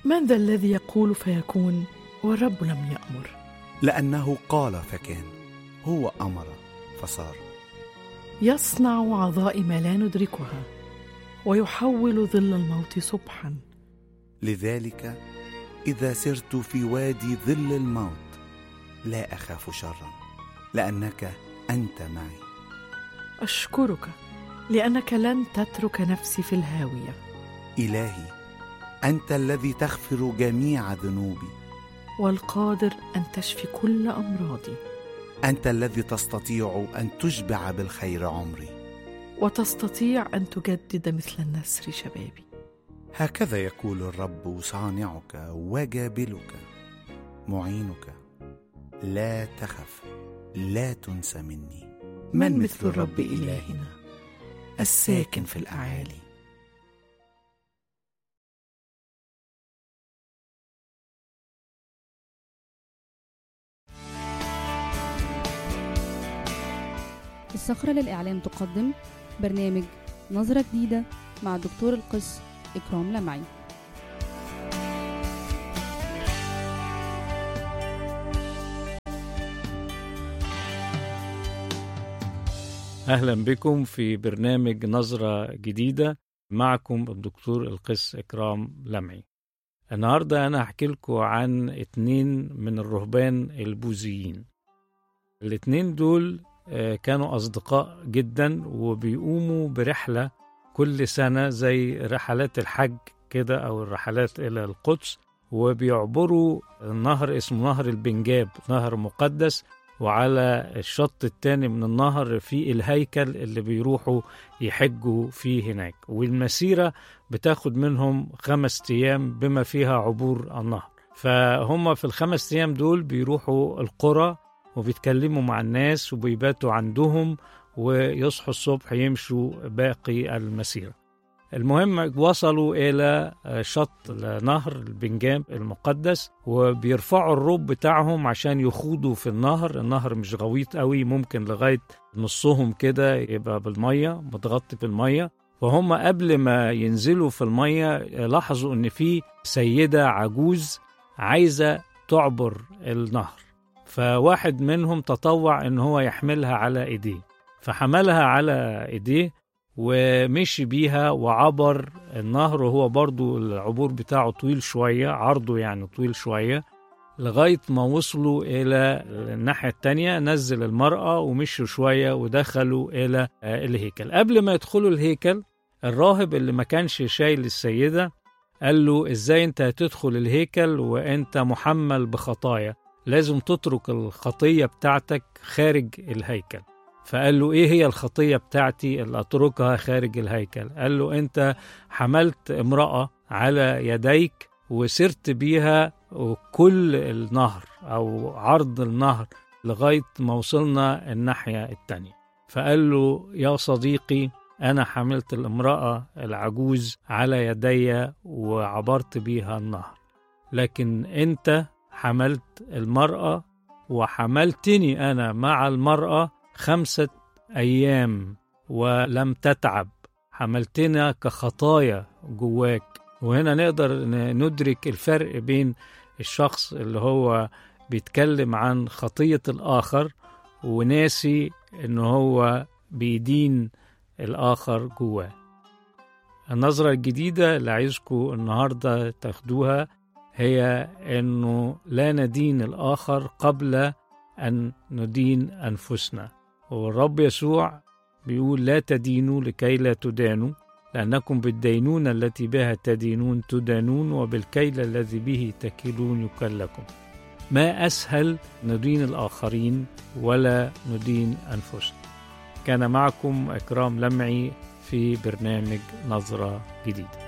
من ذا الذي يقول فيكون والرب لم يأمر؟ لأنه قال فكان، هو أمر فصار. يصنع عظائم لا ندركها، ويحول ظل الموت صبحا. لذلك إذا سرت في وادي ظل الموت لا أخاف شرا، لأنك أنت معي. أشكرك لأنك لن تترك نفسي في الهاوية. إلهي، أنت الذي تغفر جميع ذنوبي، والقادر أن تشفي كل أمراضي. أنت الذي تستطيع أن تشبع بالخير عمري، وتستطيع أن تجدد مثل النسر شبابي. هكذا يقول الرب صانعك وجابلك معينك. لا تخف، لا تنسى مني. من مثل الرب إلهنا الساكن في الأعالي. الصخرة للإعلام تقدم برنامج نظرة جديدة مع دكتور القس إكرام لمعي. أهلا بكم في برنامج نظرة جديدة، معكم الدكتور القس إكرام لمعي. النهاردة أنا هحكي لكم عن 2 من الرهبان البوذيين. الاتنين دول كانوا أصدقاء جدا، وبيقوموا برحلة كل سنة زي رحلات الحج كده أو الرحلات إلى القدس، وبيعبروا النهر اسمه نهر البنجاب، نهر مقدس، وعلى الشط التاني من النهر في الهيكل اللي بيروحوا يحجوا فيه هناك. والمسيرة بتاخد منهم 5 أيام بما فيها عبور النهر. فهم في ال5 أيام دول بيروحوا القرى وبيتكلموا مع الناس وبيباتوا عندهم، ويصحوا الصبح يمشوا باقي المسيرة. المهم وصلوا إلى شط نهر البنجاب المقدس، وبيرفعوا الروب بتاعهم عشان يخوضوا في النهر. النهر مش غويط قوي، ممكن لغاية نصهم كده يبقى بالمية، متغطي بالمية. فهم قبل ما ينزلوا في المية لاحظوا ان في سيدة عجوز عايزة تعبر النهر، فواحد منهم تطوع ان هو يحملها على ايديه، فحملها على ايديه ومشي بيها وعبر النهر. وهو برضو العبور بتاعه طويل شوية، عرضه يعني طويل شوية، لغاية ما وصلوا إلى الناحية التانية. نزل المرأة ومشوا شوية ودخلوا إلى الهيكل. قبل ما يدخلوا الهيكل، الراهب اللي ما كانش شايل السيدة قال له: إزاي أنت هتدخل الهيكل وأنت محمل بخطايا؟ لازم تترك الخطية بتاعتك خارج الهيكل. فقال له: إيه هي الخطية بتاعتي اللي أتركها خارج الهيكل؟ قال له: أنت حملت امرأة على يديك وسرت بيها كل النهر أو عرض النهر لغاية ما وصلنا الناحية التانية. فقال له: يا صديقي، أنا حملت الامرأة العجوز على يدي وعبرت بيها النهر، لكن أنت حملت المرأة وحملتني أنا مع المرأة 5 أيام ولم تتعب، حملتنا كخطايا جواك. وهنا نقدر ندرك الفرق بين الشخص اللي هو بيتكلم عن خطية الآخر وناسي إنه هو بيدين الآخر جواه. النظرة الجديدة اللي عايزكم النهاردة تاخدوها هي إنه لا ندين الآخر قبل أن ندين أنفسنا. والرب يسوع بيقول: لا تدينوا لكي لا تدانوا، لأنكم بالدينونة التي بها تدينون تدانون، وبالكيل الذي به تكيلون يكل لكم. ما أسهل ندين الآخرين ولا ندين أنفسنا. كان معكم إكرام لمعي في برنامج نظرة جديدة.